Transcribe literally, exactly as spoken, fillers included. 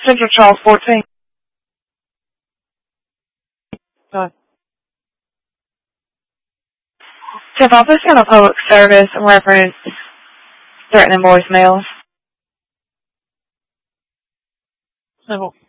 Central Charles fourteen. Go ahead. Jeff, I'll just have a public service reference threatening voicemails. So